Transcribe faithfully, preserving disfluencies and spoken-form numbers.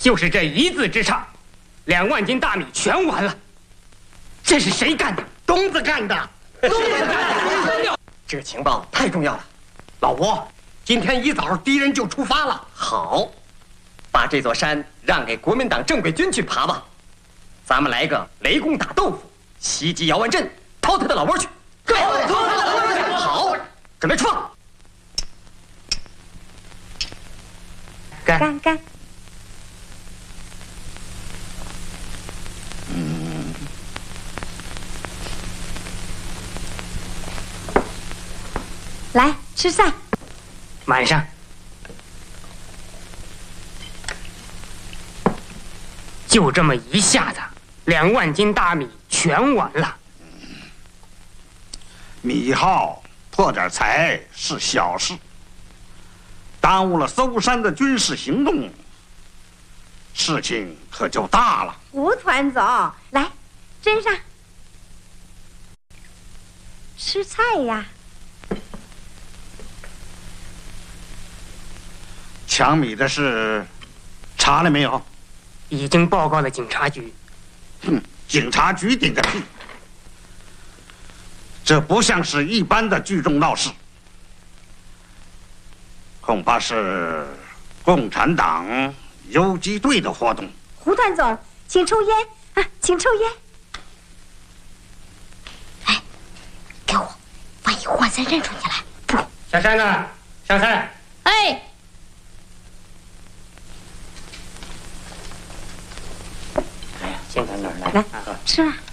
就是这一字之差，两万斤大米全完了。这是谁干的？ 东子干的。 东子干的！ 这个情报太重要了，老吴，今天一早敌人就出发了。好，把这座山让给国民党正规军去爬吧。咱们来个雷公打豆腐，袭击姚万镇，掏他的老窝去。对，掏他的老窝去。好，准备出发。 干干干。 嗯。 来吃菜。 晚上。就这么一下子，两万斤大米全完了。 米耗破点财是小事，耽误了搜山的军事行动，事情可就大了。 胡团总，来，斟上。吃菜呀。 抢米的事查了没有？ 已经报告了警察局。 哼，警察局顶个屁！这不像是一般的聚众闹事，恐怕是共产党游击队的活动。 胡团总，请抽烟啊，请抽烟。哎，给我，万一换三认出你来。不， 小山呢？小山。 哎。 先从哪儿来？ 来，吃啊。